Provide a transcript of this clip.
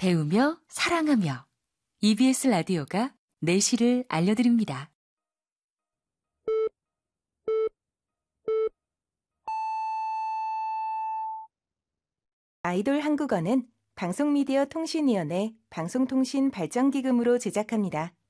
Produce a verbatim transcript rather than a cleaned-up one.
배우며 사랑하며 이비에스 라디오가 내실을 알려드립니다. 아이돌 한국어는 방송미디어 통신위원회 방송통신발전기금으로 제작합니다.